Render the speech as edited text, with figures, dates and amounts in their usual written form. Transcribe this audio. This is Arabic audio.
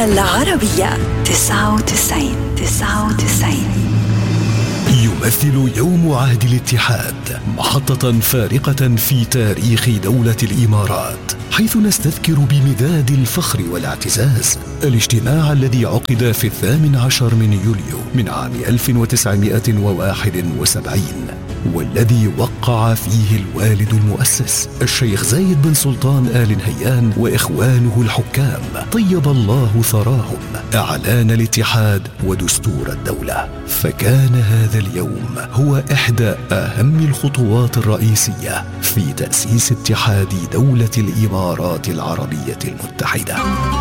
العربية 99. يمثل يوم عهد الاتحاد محطة فارقة في تاريخ دولة الإمارات، حيث نستذكر بمداد الفخر والاعتزاز الاجتماع الذي عقد في 18 من يوليو من عام 1971، والذي وقع فيه الوالد المؤسس الشيخ زايد بن سلطان آل نهيان وإخوانه الحكام طيب الله ثراهم إعلان الاتحاد ودستور الدولة. فكان هذا اليوم هو إحدى أهم الخطوات الرئيسية في تأسيس اتحاد دولة الإمارات العربية المتحدة.